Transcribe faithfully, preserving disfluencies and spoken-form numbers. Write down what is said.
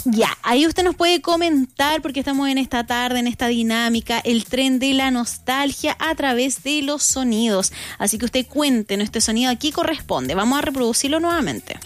Ya, ahí usted nos puede comentar, porque estamos en esta tarde, en esta dinámica, el tren de la nostalgia a través de los sonidos. Así que usted cuéntenos, este sonido aquí corresponde. Vamos a reproducirlo nuevamente.